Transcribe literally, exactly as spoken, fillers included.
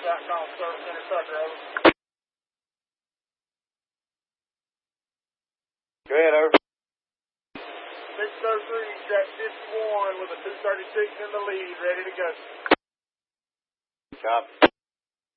dot com, Service Center Tucker, over. Go ahead, over. six oh three, Jack fifty-one with a two thirty-six in the lead, ready to go. Copy.